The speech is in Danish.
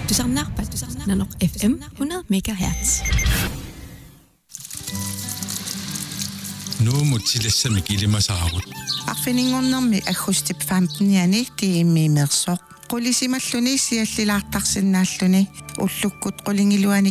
Tusarnaarpat Nanoq FM 100 MHz. Nu mutilassamik ilimasaarut. Arfiningornermi agustip 15-iani tiimmiimersoq. Qulisimalluni siallilaartarsinnaalluni ullukkut qulingiluani